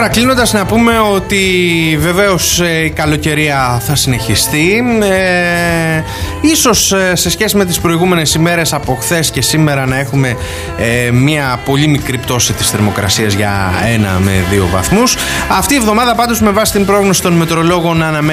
Τώρα κλείνοντας να πούμε ότι βεβαίως η καλοκαιρία θα συνεχιστεί. Ίσως σε σχέση με τις προηγούμενες ημέρες από χθες και σήμερα να έχουμε μια πολύ μικρή πτώση της θερμοκρασίας για 1 με 2 βαθμούς. Αυτή η εβδομάδα πάντως με βάση την πρόγνωση των μετεωρολόγων αναμένεται